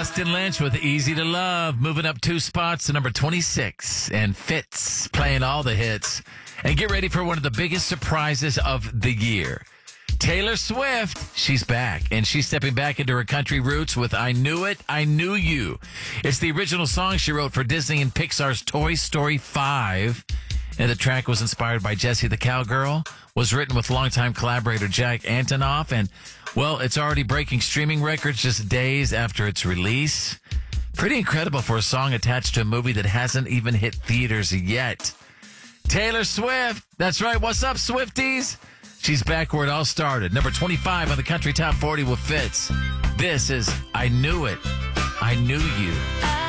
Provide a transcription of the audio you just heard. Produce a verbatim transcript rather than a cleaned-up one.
Austin Lynch with Easy to Love, moving up two spots to number twenty-six, and Fitz playing all the hits. And get ready for one of the biggest surprises of the year. Taylor Swift, she's back, and she's stepping back into her country roots with I Knew It, I Knew You. It's the original song she wrote for Disney and Pixar's Toy Story five. And the track was inspired by Jessie the Cowgirl, was written with longtime collaborator Jack Antonoff, and, well, it's already breaking streaming records just days after its release. Pretty incredible for a song attached to a movie that hasn't even hit theaters yet. Taylor Swift, that's right, what's up, Swifties? She's back where it all started. Number twenty-five on the Country Top forty with Fitz. This is I Knew It, I Knew You.